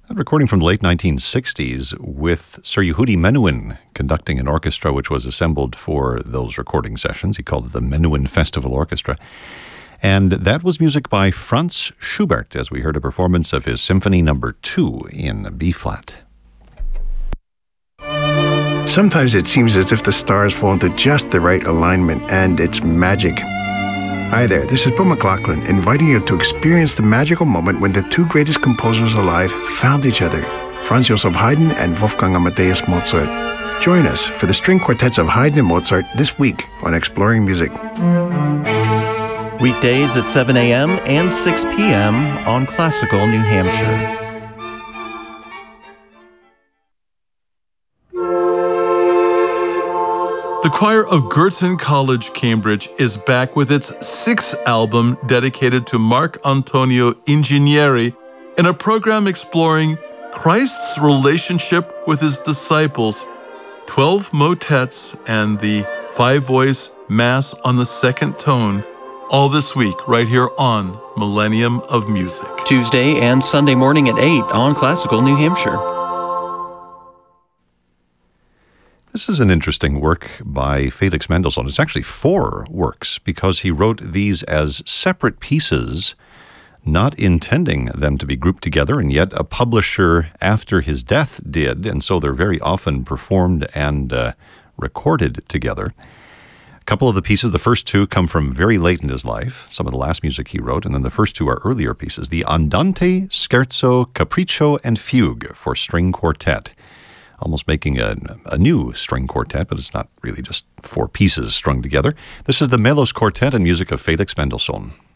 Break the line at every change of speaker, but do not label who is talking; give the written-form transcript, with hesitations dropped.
A recording from the late 1960s with Sir Yehudi Menuhin conducting an orchestra which was assembled for those recording sessions. He called it the Menuhin Festival Orchestra. And that was music by Franz Schubert, as we heard a performance of his Symphony No. 2 in B-flat.
Sometimes it seems as if the stars fall into just the right alignment, and it's magic. Hi there, this is Bill McLaughlin, inviting you to experience the magical moment when the two greatest composers alive found each other, Franz Joseph Haydn and Wolfgang Amadeus Mozart. Join us for the string quartets of Haydn and Mozart this week on Exploring Music.
Weekdays at 7 a.m. and 6 p.m. on Classical New Hampshire.
The choir of Girton College, Cambridge, is back with its 6th album dedicated to Marc Antonio Ingegneri in a program exploring Christ's relationship with his disciples, 12 motets, and the 5-voice Mass on the second tone, all this week right here on Millennium of Music.
Tuesday and Sunday morning at 8 on Classical New Hampshire.
This is an interesting work by Felix Mendelssohn. It's actually 4 works because he wrote these as separate pieces, not intending them to be grouped together, and yet a publisher after his death did, and so they're very often performed and recorded together. A couple of the pieces, the first 2 come from very late in his life, some of the last music he wrote, and then the first 2 are earlier pieces. The Andante, Scherzo, Capriccio, and Fugue for string quartet. Almost making a new string quartet, but it's not really just 4 pieces strung together. This is the Melos Quartet and music of Felix Mendelssohn.